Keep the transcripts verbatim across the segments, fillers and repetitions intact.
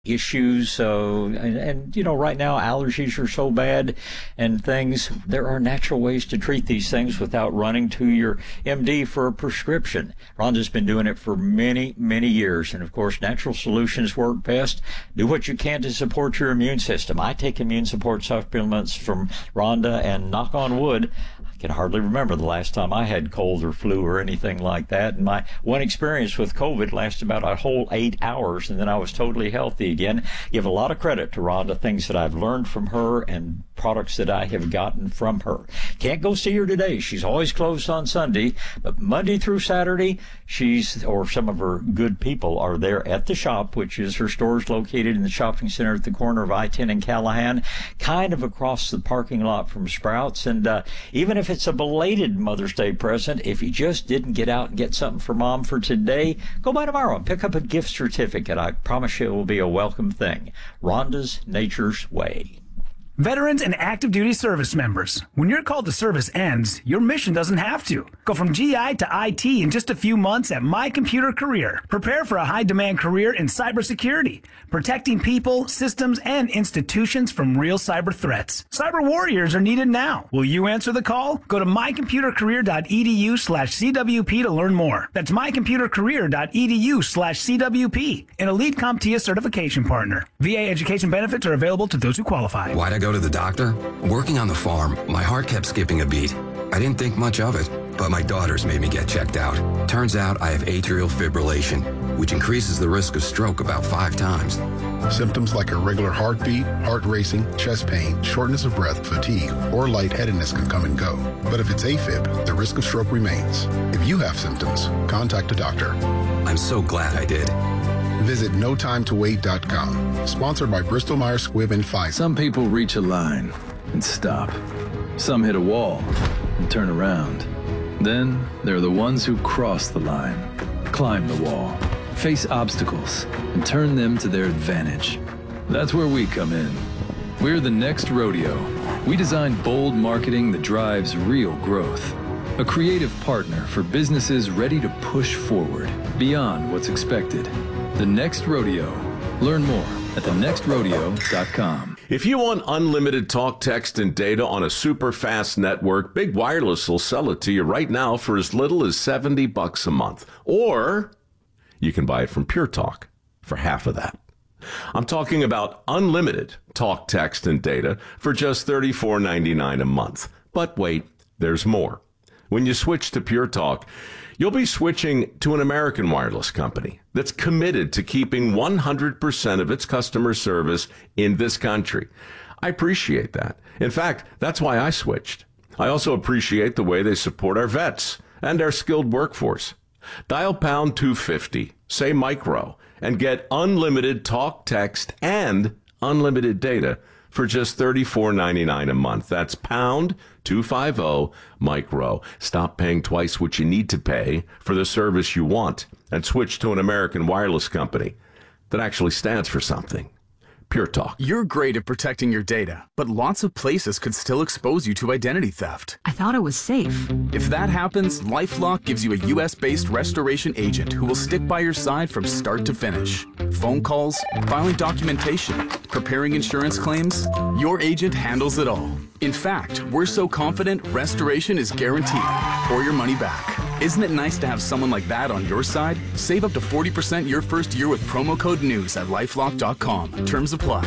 issues. So, and, and, you know, right now allergies are so bad and things, there are natural ways to treat these things without running to your M D for a prescription. Rhonda's been doing it for many, many years. And of course, natural solutions work best. Do what you can to support your immune system. I take immune support supplements from Rhonda, and knock on wood, I can hardly remember the last time I had cold or flu or anything like that. And my one experience with COVID lasted about a whole eight hours, and then I was totally healthy again. Give a lot of credit to Rhonda, things that I've learned from her and products that I have gotten from her. Can't go see her today. She's always closed on Sunday, but Monday through Saturday, she's, or some of her good people are there at the shop, which is her store is located in the shopping center at the corner of I ten and Callahan, kind of across the parking lot from Sprouts. And uh, even if it's a belated Mother's Day present, if you just didn't get out and get something for Mom for today, go by tomorrow and pick up a gift certificate. I promise you it will be a welcome thing. Rhonda's Nature's Way. Veterans and active duty service members, when your call to service ends, your mission doesn't have to. Go from G I to I T in just a few months at My Computer Career. Prepare for a high-demand career in cybersecurity, protecting people, systems, and institutions from real cyber threats. Cyber warriors are needed now. Will you answer the call? Go to mycomputercareer.edu slash CWP to learn more. That's mycomputercareer.edu slash CWP, an elite CompTIA certification partner. V A education benefits are available to those who qualify. Why'd I go to the doctor? Working on the farm, my heart kept skipping a beat. I didn't think much of it, but my daughters made me get checked out. Turns out I have atrial fibrillation, which increases the risk of stroke about five times. Symptoms like irregular heartbeat, heart racing, chest pain, shortness of breath, fatigue, or lightheadedness can come and go. But if it's AFib, the risk of stroke remains. If you have symptoms, contact a doctor. I'm so glad I did. Visit no time to wait dot com. Sponsored by Bristol Myers Squibb and Pfizer. Some people reach a line and stop. Some hit a wall and turn around. Then there are the ones who cross the line, climb the wall, face obstacles, and turn them to their advantage. That's where we come in. We're the Next Rodeo. We design bold marketing that drives real growth. A creative partner for businesses ready to push forward beyond what's expected. The Next Rodeo. Learn more at the next rodeo dot com. If you want unlimited talk, text, and data on a super fast network, Big Wireless will sell it to you right now for as little as seventy bucks a month. Or you can buy it from Pure Talk for half of that. I'm talking about unlimited talk, text, and data for just thirty-four ninety-nine a month. But wait, there's more. When you switch to Pure Talk, you'll be switching to an American wireless company that's committed to keeping one hundred percent of its customer service in this country. I appreciate that. In fact, that's why I switched. I also appreciate the way they support our vets and our skilled workforce. Dial pound two fifty, say micro, and get unlimited talk, text, and unlimited data for just thirty-four ninety-nine a month. That's pound two fifty micro. Stop paying twice what you need to pay for the service you want and switch to an American wireless company that actually stands for something. Pure Talk. You're great at protecting your data, but lots of places could still expose you to identity theft. I thought it was safe. If that happens, LifeLock gives you a U S based restoration agent who will stick by your side from start to finish. Phone calls, filing documentation, preparing insurance claims, your agent handles it all. In fact, we're so confident restoration is guaranteed or your money back. Isn't it nice to have someone like that on your side? Save up to forty percent your first year with promo code NEWS at lifelock dot com. Terms apply.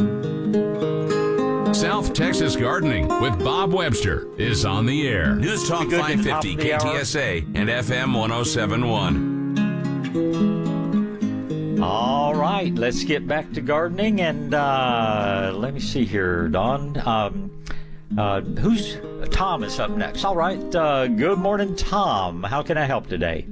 South Texas Gardening with Bob Webster is on the air. News Talk five fifty, K T S A and F M one oh seven point one. All right, let's get back to gardening. And uh, let me see here, Don. Um, uh, who's Tom is up next. All right. Uh, good morning, Tom. How can I help today?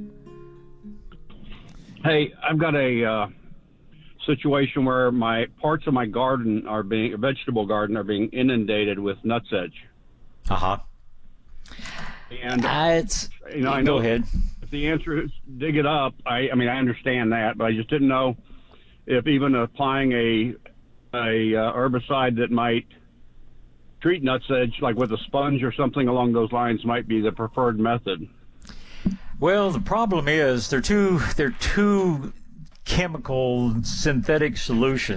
Hey, I've got a uh, situation where my parts of my garden are being, vegetable garden, are being inundated with nutsedge. Uh huh. And uh, it's you know, I go know ahead. If the answer is dig it up, I, I mean, I understand that, but I just didn't know if even applying a a uh, herbicide that might treat nutsedge, like with a sponge or something along those lines, might be the preferred method. Well, the problem is they're too they're too chemical synthetic solutions